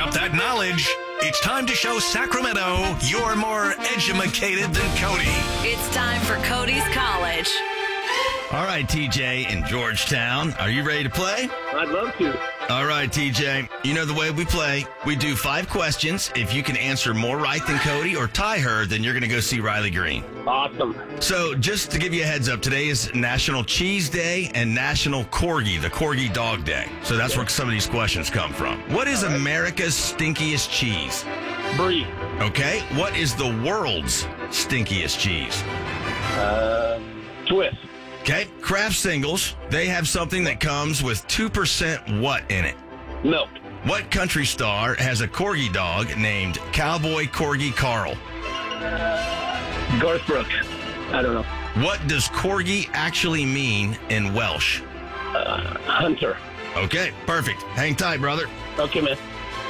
about that knowledge. It's time to show Sacramento you're more edumacated than Cody. It's time for Cody's College. All right, TJ in Georgetown. Are you ready to play? I'd love to. All right, TJ. You know the way we play. We do 5 questions. If you can answer more right than Cody or tie her, then you're going to go see Riley Green. Awesome. So just to give you a heads up, today is National Cheese Day and National Corgi, the Corgi Dog Day. So that's where some of these questions come from. What is America's stinkiest cheese? Brie. Okay. What is the world's stinkiest cheese? Swiss. Okay. Kraft Singles, they have something that comes with 2% what in it? Milk. What country star has a corgi dog named Cowboy Corgi Carl? Garth Brooks. I don't know. What does corgi actually mean in Welsh? Hunter. Okay, perfect. Hang tight, brother. Okay, man.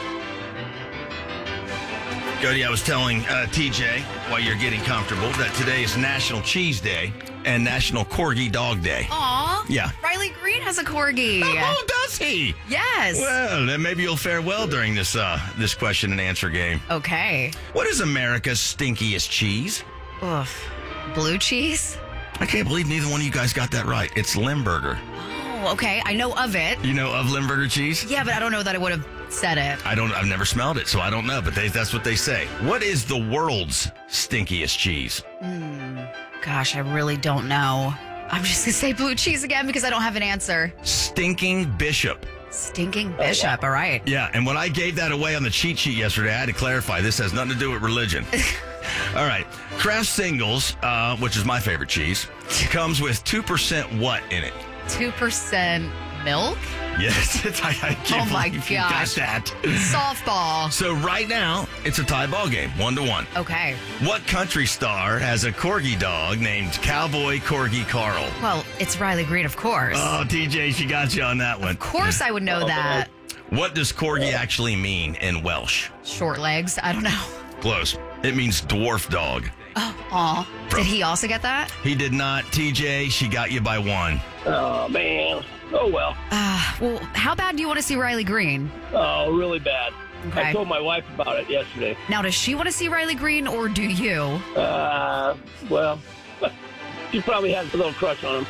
Cody, I was telling TJ while you're getting comfortable that today is National Cheese Day and National Corgi Dog Day. Aw. Yeah. Riley Green has a corgi. Oh, does he? Yes. Well, then maybe you'll fare well during this this question and answer game. Okay. What is America's stinkiest cheese? Oof. Blue cheese? I can't believe neither one of you guys got that right. It's Limburger. Oh, okay. I know of it. You know of Limburger cheese? Yeah, but I don't know that I would have said it. I've never smelled it, so I don't know, but that's what they say. What is the world's stinkiest cheese? Gosh, I really don't know. I'm just going to say blue cheese again because I don't have an answer. Stinking Bishop. Stinking Bishop. All right. Yeah, and when I gave that away on the cheat sheet yesterday, I had to clarify this has nothing to do with religion. All right. Kraft Singles, which is my favorite cheese, comes with 2% what in it? 2% milk? Yes, I can't Oh my believe you got gosh. that. Softball. So right now, it's a tie ball game, 1-1. Okay. What country star has a corgi dog named Cowboy Corgi Carl? Well, it's Riley Green, of course. Oh, TJ, she got you on that one. Of course I would know that. What does corgi actually mean in Welsh? Short legs. I don't know. Close. It means dwarf dog. Aw. Did he also get that? He did not. TJ, she got you by 1. Oh, man. Oh, well. Well, how bad do you want to see Riley Green? Oh, really bad. Okay. I told my wife about it yesterday. Now, does she want to see Riley Green or do you? Well, she probably has a little crush on him.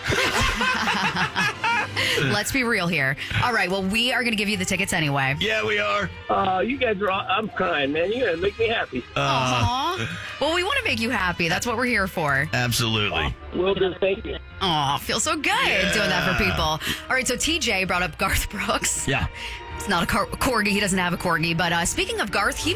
Let's be real here. All right, well, we are going to give you the tickets anyway. Yeah, we are. You guys are I'm crying, man. You're going to make me happy. Aw. Well, we want to make you happy. That's what we're here for. Absolutely. Will do. Thank you. Aw, feels so good doing that for people. All right, so TJ brought up Garth Brooks. Yeah. It's not a corgi. He doesn't have a corgi. But speaking of Garth, he